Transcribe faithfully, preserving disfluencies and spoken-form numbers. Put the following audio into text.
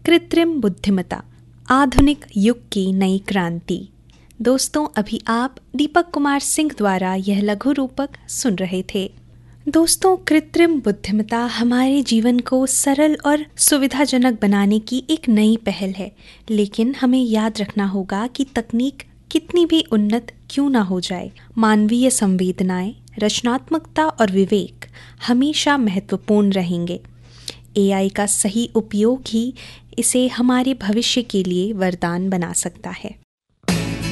कृत्रिम बुद्धिमत्ता, आधुनिक युग की नई क्रांति। दोस्तों, अभी आप दीपक कुमार सिंह द्वारा यह लघु रूपक सुन रहे थे। दोस्तों, कृत्रिम बुद्धिमत्ता हमारे जीवन को सरल और सुविधाजनक बनाने की एक नई पहल है, लेकिन हमें याद रखना होगा कि तकनीक कितनी भी उन्नत क्यों ना हो जाए, मानवीय संवेदनाएं, रचनात्मकता और विवेक हमेशा महत्वपूर्ण रहेंगे। एआई का सही उपयोग ही इसे हमारे भविष्य के लिए वरदान बना सकता है।